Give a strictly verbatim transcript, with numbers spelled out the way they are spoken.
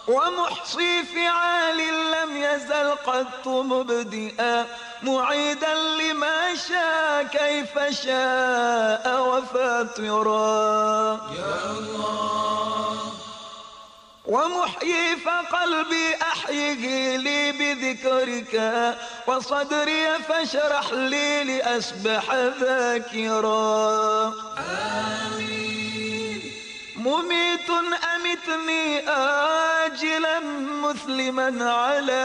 ومحصي فعال لم يزل قط مبدئا معيدا لما شاء كيف شاء وفاطرا يا الله. ومحيي فقلبي أحيه لي بذكرك وصدري فاشرح لي لأسبح ذاكرا آمين. مميت أمتني آجلا مسلما على